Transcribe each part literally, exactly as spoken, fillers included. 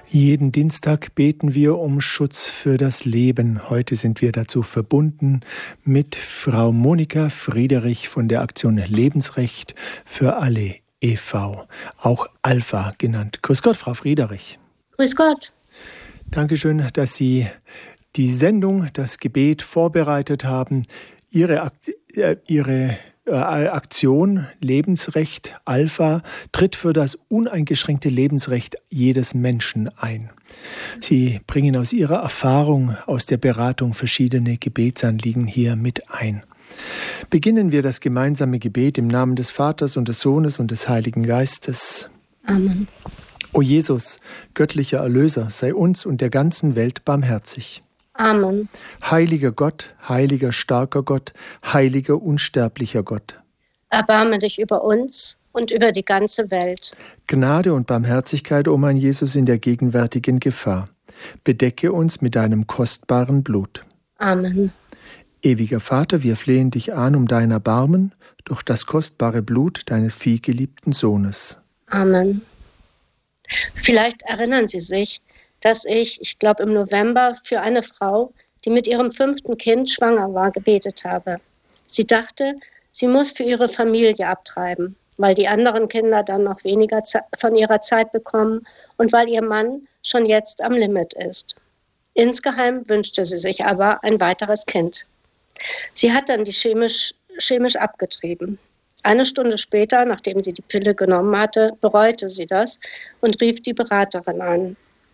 Jeden Dienstag beten wir um Schutz für das Leben. Heute sind wir dazu verbunden mit Frau Monika Friederich von der Aktion Lebensrecht für alle e V, auch Alpha genannt. Grüß Gott, Frau Friederich. Grüß Gott. Dankeschön, dass Sie die Sendung, das Gebet vorbereitet haben. Ihre, Akt, äh, Ihre äh, Aktion Lebensrecht Alpha tritt für das uneingeschränkte Lebensrecht jedes Menschen ein. Sie bringen aus Ihrer Erfahrung, aus der Beratung verschiedene Gebetsanliegen hier mit ein. Beginnen wir das gemeinsame Gebet im Namen des Vaters und des Sohnes und des Heiligen Geistes. Amen. O Jesus, göttlicher Erlöser, sei uns und der ganzen Welt barmherzig. Amen. Heiliger Gott, heiliger, starker Gott, heiliger, unsterblicher Gott. Erbarme dich über uns und über die ganze Welt. Gnade und Barmherzigkeit, o mein Jesus, in der gegenwärtigen Gefahr. Bedecke uns mit deinem kostbaren Blut. Amen. Ewiger Vater, wir flehen dich an um dein Erbarmen durch das kostbare Blut deines vielgeliebten Sohnes. Amen. Vielleicht erinnern Sie sich, dass ich, ich glaube im November, für eine Frau, die mit ihrem fünften Kind schwanger war, gebetet habe. Sie dachte, sie muss für ihre Familie abtreiben, weil die anderen Kinder dann noch weniger von ihrer Zeit bekommen und weil ihr Mann schon jetzt am Limit ist. Insgeheim wünschte sie sich aber ein weiteres Kind. Sie hat dann die chemisch, chemisch abgetrieben. Eine Stunde später, nachdem sie die Pille genommen hatte, bereute sie das und rief die Beraterin an,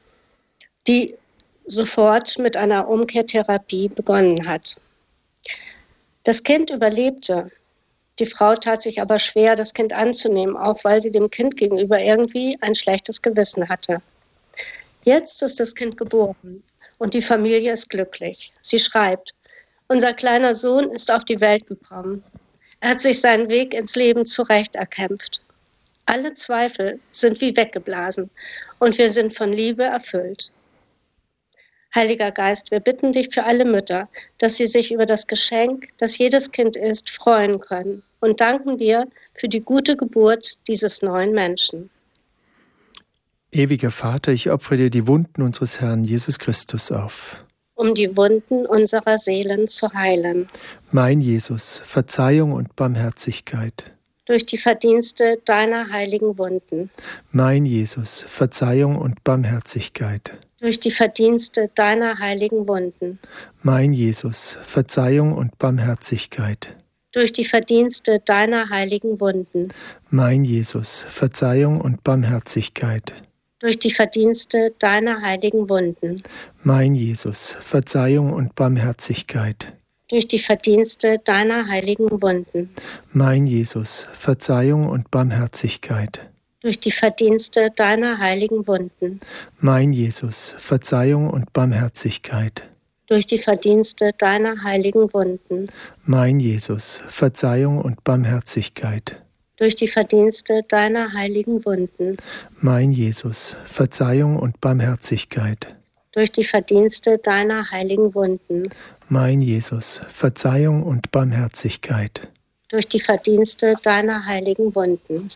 die sofort mit einer Umkehrtherapie begonnen hat. Das Kind überlebte. Die Frau tat sich aber schwer, das Kind anzunehmen, auch weil sie dem Kind gegenüber irgendwie ein schlechtes Gewissen hatte. Jetzt ist das Kind geboren und die Familie ist glücklich. Sie schreibt, unser kleiner Sohn ist auf die Welt gekommen. Er hat sich seinen Weg ins Leben zurecht erkämpft. Alle Zweifel sind wie weggeblasen und wir sind von Liebe erfüllt. Heiliger Geist, wir bitten dich für alle Mütter, dass sie sich über das Geschenk, das jedes Kind ist, freuen können und danken dir für die gute Geburt dieses neuen Menschen. Ewiger Vater, ich opfere dir die Wunden unseres Herrn Jesus Christus auf, um die Wunden unserer Seelen zu heilen. Mein Jesus, Verzeihung und Barmherzigkeit. Durch die Verdienste deiner heiligen Wunden. Mein Jesus, Verzeihung und Barmherzigkeit. Durch die Verdienste deiner heiligen Wunden. Mein Jesus, Verzeihung und Barmherzigkeit. Durch die Verdienste deiner heiligen Wunden. Mein Jesus, Verzeihung und Barmherzigkeit. Durch die Verdienste deiner heiligen Wunden. Mein Jesus, Verzeihung und Barmherzigkeit. Durch die Verdienste deiner heiligen Wunden. Mein Jesus, Verzeihung und Barmherzigkeit. Durch die Verdienste deiner heiligen Wunden. Mein Jesus, Verzeihung und Barmherzigkeit. Durch die Verdienste deiner heiligen Wunden. Mein Jesus, Verzeihung und Barmherzigkeit. Durch die Verdienste deiner heiligen Wunden. Mein Jesus, Verzeihung und Barmherzigkeit. Durch die Verdienste deiner heiligen Wunden. Mein Jesus, Verzeihung und Barmherzigkeit. Durch die Verdienste deiner heiligen Wunden.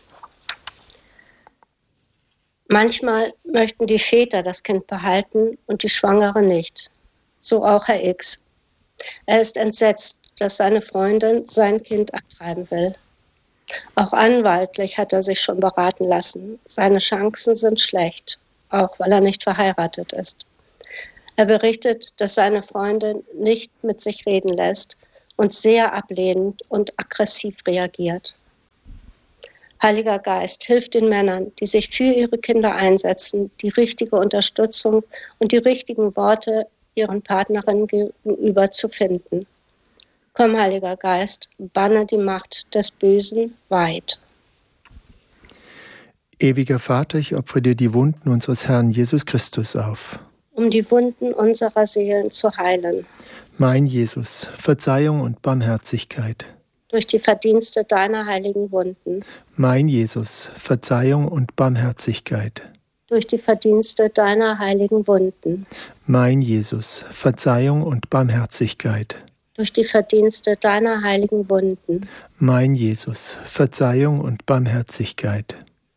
Manchmal möchten die Väter das Kind behalten und die Schwangere nicht. So auch Herr X. Er ist entsetzt, dass seine Freundin sein Kind abtreiben will. Auch anwaltlich hat er sich schon beraten lassen. Seine Chancen sind schlecht, auch weil er nicht verheiratet ist. Er berichtet, dass seine Freundin nicht mit sich reden lässt und sehr ablehnend und aggressiv reagiert. Heiliger Geist, hilf den Männern, die sich für ihre Kinder einsetzen, die richtige Unterstützung und die richtigen Worte ihren Partnerinnen gegenüber zu finden. Komm, Heiliger Geist, banne die Macht des Bösen weit. Ewiger Vater, ich opfere dir die Wunden unseres Herrn Jesus Christus auf, um die Wunden unserer Seelen zu heilen. Mein Jesus, Verzeihung und Barmherzigkeit. Durch die Verdienste deiner heiligen Wunden. Mein Jesus, Verzeihung und Barmherzigkeit. Durch die Verdienste deiner heiligen Wunden. Mein Jesus, Verzeihung und Barmherzigkeit. Durch die Verdienste deiner heiligen Wunden. Mein Jesus, Verzeihung und Barmherzigkeit.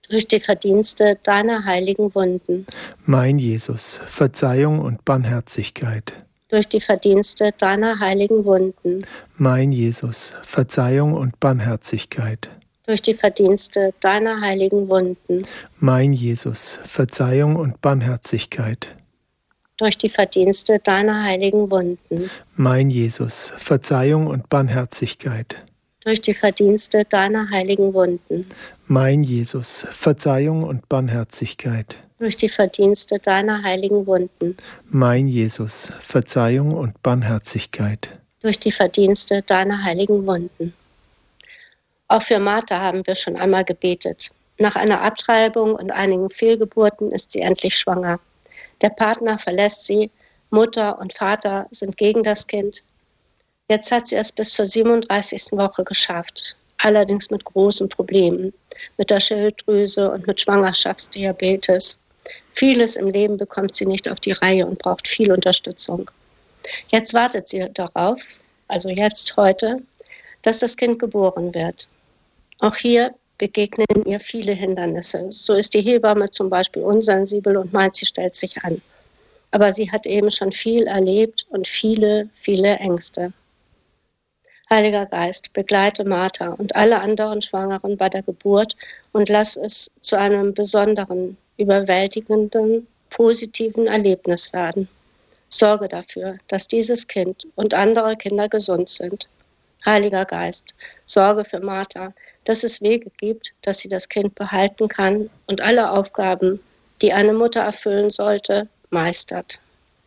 durch die Verdienste deiner heiligen Wunden, Mein Jesus, Verzeihung und Barmherzigkeit. durch die Verdienste deiner heiligen Wunden, Mein Jesus, Verzeihung und Barmherzigkeit. durch die Verdienste deiner heiligen Wunden, Mein Jesus, Verzeihung und Barmherzigkeit. durch die Verdienste deiner heiligen Wunden, Mein Jesus, Verzeihung und Barmherzigkeit. durch die Verdienste deiner heiligen Wunden, Mein Jesus, Verzeihung und Barmherzigkeit. durch die Verdienste deiner heiligen Wunden, Mein Jesus, Verzeihung und Barmherzigkeit. durch die Verdienste deiner heiligen Wunden. Auch für Martha haben wir schon einmal gebetet. Nach einer Abtreibung und einigen Fehlgeburten ist sie endlich schwanger. Der Partner verlässt sie, Mutter und Vater sind gegen das Kind. Jetzt hat sie es bis zur siebenunddreißigsten Woche geschafft, allerdings mit großen Problemen, mit der Schilddrüse und mit Schwangerschaftsdiabetes. Vieles im Leben bekommt sie nicht auf die Reihe und braucht viel Unterstützung. Jetzt wartet sie darauf, also jetzt, heute, dass das Kind geboren wird. Auch hier begegnen ihr viele Hindernisse. So ist die Hebamme zum Beispiel unsensibel und meint, sie stellt sich an. Aber sie hat eben schon viel erlebt und viele, viele Ängste. Heiliger Geist, begleite Martha und alle anderen Schwangeren bei der Geburt und lass es zu einem besonderen, überwältigenden, positiven Erlebnis werden. Sorge dafür, dass dieses Kind und andere Kinder gesund sind. Heiliger Geist, sorge für Martha, dass es Wege gibt, dass sie das Kind behalten kann und alle Aufgaben, die eine Mutter erfüllen sollte, meistert.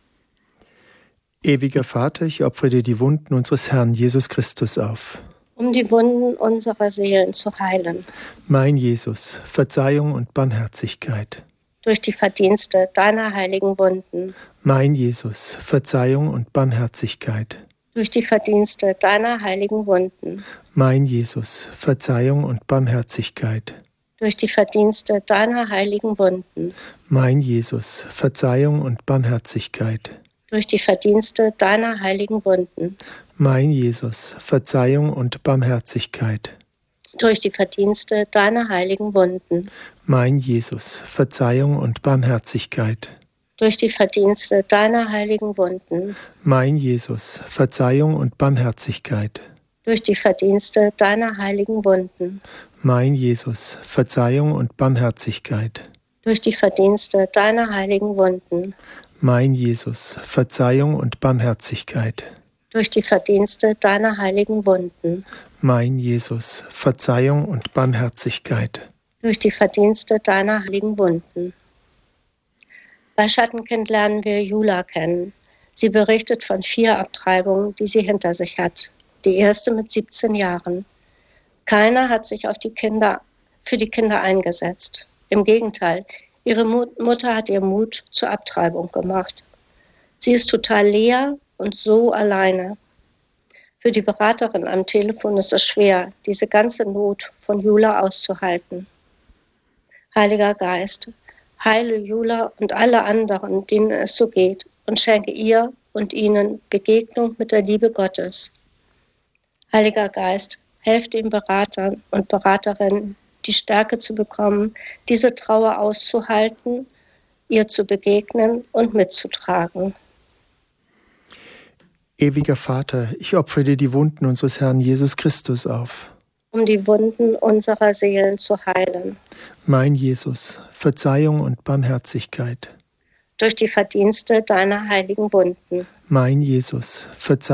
Ewiger Vater, ich opfere dir die Wunden unseres Herrn Jesus Christus auf. Um die Wunden unserer Seelen zu heilen. Mein Jesus, Verzeihung und Barmherzigkeit. Durch die Verdienste deiner heiligen Wunden. Mein Jesus, Verzeihung und Barmherzigkeit. Durch die Verdienste deiner heiligen Wunden. Mein Jesus, Verzeihung und Barmherzigkeit. Durch die Verdienste deiner heiligen Wunden. Mein Jesus, Verzeihung und Barmherzigkeit. Durch die Verdienste deiner heiligen Wunden. Mein Jesus, Verzeihung und Barmherzigkeit. Durch die Verdienste deiner heiligen Wunden. Mein Jesus, Verzeihung und Barmherzigkeit. Durch die Verdienste deiner heiligen Wunden. Mein Jesus, Verzeihung und Barmherzigkeit. Durch die Verdienste deiner heiligen Wunden. Mein Jesus, Verzeihung und Barmherzigkeit. Durch die Verdienste deiner heiligen Wunden. Mein Jesus, Verzeihung und Barmherzigkeit. Durch die Verdienste deiner heiligen Wunden. Mein Jesus, Verzeihung und Barmherzigkeit. Durch die Verdienste deiner heiligen Wunden. Bei Schattenkind lernen wir Jula kennen. Sie berichtet von vier Abtreibungen, die sie hinter sich hat. Die erste mit siebzehn Jahren. Keiner hat sich auf die Kinder, für die Kinder eingesetzt. Im Gegenteil, ihre Mutter hat ihr Mut zur Abtreibung gemacht. Sie ist total leer und so alleine. Für die Beraterin am Telefon ist es schwer, diese ganze Not von Jula auszuhalten. Heiliger Geist, heile Jula und alle anderen, denen es so geht, und schenke ihr und ihnen Begegnung mit der Liebe Gottes. Heiliger Geist, helft den Beratern und Beraterinnen, die Stärke zu bekommen, diese Trauer auszuhalten, ihr zu begegnen und mitzutragen. Ewiger Vater, ich opfere dir die Wunden unseres Herrn Jesus Christus auf. Um die Wunden unserer Seelen zu heilen. Mein Jesus, Verzeihung und Barmherzigkeit. Durch die Verdienste deiner heiligen Wunden. Mein Jesus, Verzeihung